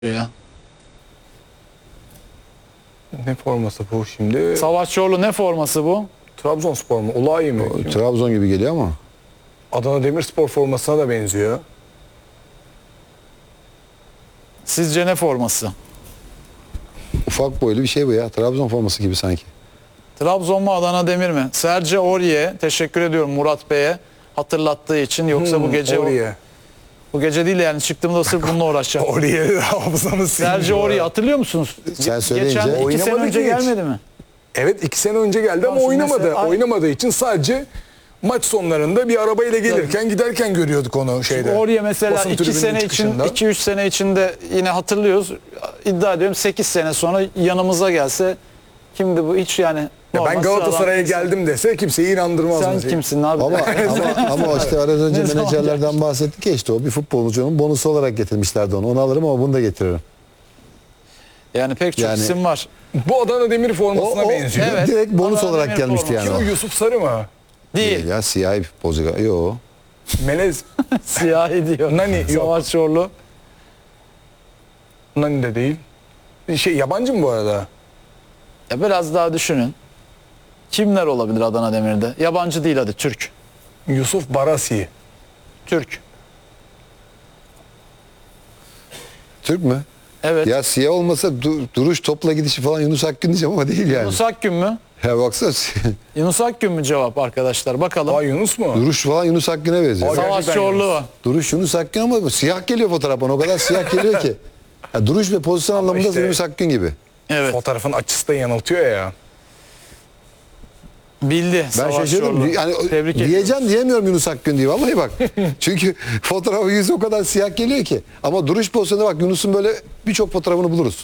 ya. Ne forması bu şimdi? Savaş Çorlu ne forması bu? Trabzonspor mu? Olay mı? Trabzon gibi geliyor ama. Adana Demirspor formasına da benziyor. Sizce ne forması? Ufak boylu bir şey bu ya. Trabzon forması gibi sanki. Trabzon mu Adana Demir mi? Sergio Aurier, teşekkür ediyorum Murat Bey'e hatırlattığı için. Yoksa bu gece Oraya. bu gece değil yani çıktığımda sırf bununla uğraşacağım. Oraya hafızamı sildi. Sergio Aurier hatırlıyor musunuz? Sen söyleyince Geçen 2 sene oynamadı önce ki hiç. gelmedi mi? Evet 2 sene önce geldi ama Nasıl oynamadı. mesela? Oynamadığı için sadece maç sonlarında bir arabayla gelirken giderken görüyorduk onu şeyde. Oraya mesela Basın 2 tribünün sene için, çıkışında. 2-3 sene içinde yine hatırlıyoruz. İddia ediyorum 8 sene sonra yanımıza gelse kimdi bu hiç yani. Ya ben normal Galatasaray'a sıradan geldim dese kimseyi inandırmaz. Sen mesela. kimsin abi? ama işte az önce Ne zaman menajerlerden bahsettik ya, işte o bir futbolcunun bonusu olarak getirmişlerdi onu. Onu alırım ama bunu da getiririm. Yani pek çok Yani- isim var. Bu Adana Demir formasına O benziyor. Evet. direkt bonus Adana olarak Demir gelmişti forması. yani. Kim O. o? Yusuf Sarı mı? Değil. Ya siyah bir futbolcu. Yo. Melez. Siyahi diyor. Nani, yok. Savaş Çorlu. Nani de değil. Yabancı mı bu arada? Ya biraz daha düşünün. Kimler olabilir Adana Demir'de? Yabancı değil, hadi Türk. Yusuf Barasi. Türk. Türk mü? Evet. Ya siyah olmasa duruş, topla gidişi falan Yunus Akgün diyeceğim ama değil yani. Yunus Akgün mü? Ya baksana Yunus Akgün mü cevap arkadaşlar? Bakalım. Aa Yunus mu? duruş falan Yunus Akgün'e benziyor. Aa, Savaş gerçekten Çorlu. Duruş Yunus Akgün ama siyah geliyor fotoğraf bana. O kadar siyah geliyor ki. Ya duruş ve pozisyon anlamında işte- Yunus Akgün gibi. Evet. Fotoğrafın açısı da yanıltıyor ya. Bildi. Ben Savaş şaşırdım. Çorlu. Yani Tebrik ediyorum. diyeceğim diyemiyorum Yunus Akgün diye. Vallahi bak. Çünkü fotoğrafı yüzü o kadar siyah geliyor ki. Ama duruş pozisyonuna bak, Yunus'un böyle birçok fotoğrafını buluruz.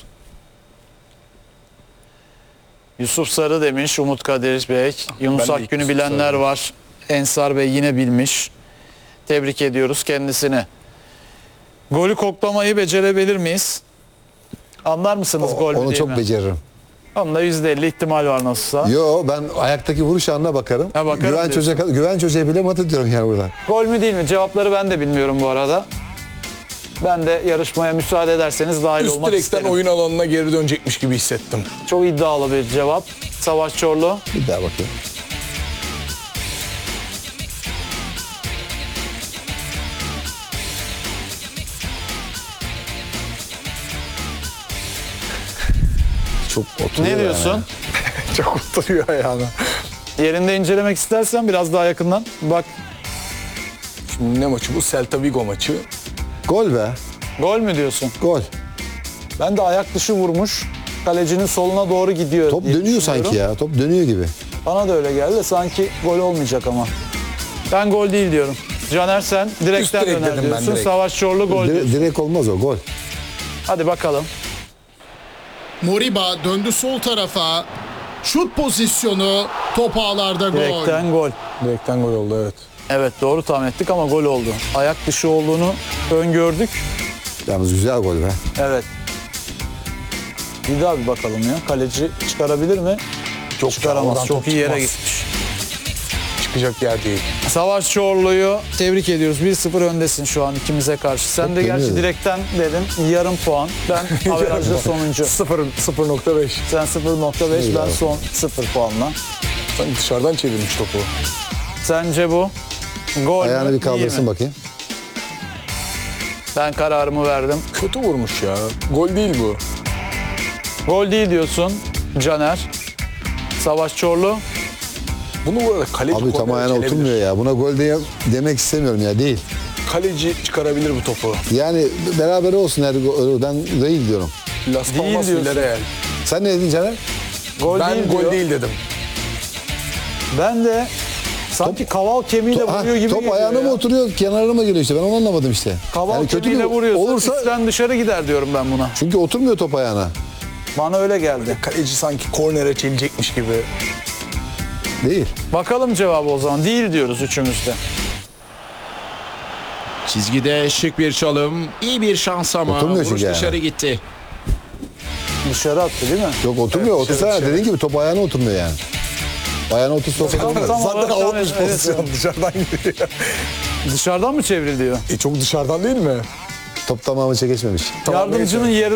Yusuf Sarı demiş Umut Kadir Bey. Yunus Ben de ilk Akgün'ü Yusuf bilenler Sarı. var. Ensar Bey yine bilmiş. Tebrik ediyoruz kendisini. Golü koklamayı becerebilir miyiz? Anlar mısınız gol mü Onu değil çok mi? beceririm. Onda %50 ihtimal var nasılsa. Yo, ben ayaktaki vuruş anına bakarım. Ha, bakarım Güven Çocuğa bile mat ediyorum yani burada. Gol mü değil mi? Cevapları ben de bilmiyorum bu arada. Ben de yarışmaya müsaade ederseniz dahil Üst olmak direkten isterim. oyun alanına geri dönecekmiş gibi hissettim. Çok iddialı bir cevap. Savaş Çorlu. Bir daha bakayım. Çok oturuyor Ne diyorsun? yani. Çok oturuyor ayağına. Yerinde incelemek istersen biraz daha yakından. Bak, Şimdi ne maçı bu? Celta Vigo maçı. Gol be. gol mü diyorsun? Gol. Ben de ayak dışı vurmuş. Kalecinin soluna doğru gidiyor Top diye dönüyor düşünüyorum. sanki ya. Top dönüyor gibi. Bana da öyle geldi de sanki gol olmayacak ama. Ben gol değil diyorum. Caner sen direkten direk döner dedim ben, diyorsun. direkt. Savaş Çorlu gol diyorsun. Direkt olmaz o, gol. Hadi bakalım. Moriba döndü sol tarafa. Şut pozisyonu, top ağlarda gol. Direkten gol. Direkten gol oldu evet. Evet, doğru tahmin ettik ama gol oldu. Ayak dışı olduğunu öngördük. Yalnız güzel gol be. Evet. Bir daha bir bakalım ya. Kaleci çıkarabilir mi? Çok Çıkaramaz. oradan Çok top iyi yere çıkmaz. gitmiş. Çıkacak yer değil. Savaş Çorlu'yu tebrik ediyoruz. 1-0 öndesin şu an ikimize karşı. Sen de gerçi dönüyor. direkten dedin. Yarım puan. Ben averajda sonuncu. 0.5. Sen 0.5, ben son 0 puanla. Sanki dışarıdan çevirmiş topu. Sence bu gol Ayağını mü, bir değil kaldırsın mi? bakayım. Ben kararımı verdim. Kötü vurmuş ya. Gol değil bu. Gol değil diyorsun Caner. Savaş Çorlu. Bunu bu arada kaleci Abi tam kornere ayağına çelebilir. oturmuyor ya. Buna gol demek istemiyorum ya, değil. Kaleci çıkarabilir bu topu. Yani beraber olsun her ben değil diyorum. Las Değil Palmas diyorsun. Villarreal. Sen ne dedin Caner? Gol Ben değil gol diyor. değil dedim. Ben de sanki kaval kemiğiyle vuruyor gibi top geliyor ayağına ya. mı oturuyor, kenarına mı geliyor işte? Ben onu anlamadım işte. Kaval Yani kötü kemiğiyle mü vuruyorsa olursa, üstten dışarı gider diyorum ben buna. çünkü oturmuyor top ayağına. Bana öyle geldi. Kaleci sanki kornere çelecekmiş gibi. Değil. Bakalım cevabı o zaman. Değil diyoruz üçümüz de. Çizgide şık bir çalım, iyi bir şans ama Oturmuyor vuruş çünkü yani. dışarı gitti. Dışarı attı değil mi? Yok oturmuyor. Evet, Otursana dışarı. dediğin gibi top ayağına oturmuyor yani. Ayağına otursa o Tam Zaten olarak tam avutmuş evet, pozisyon evet. dışarıdan giriyor. Dışarıdan mı çevriliyor? Çok dışarıdan değil mi? Top tamamı çekişmemiş. Yardımcının yeri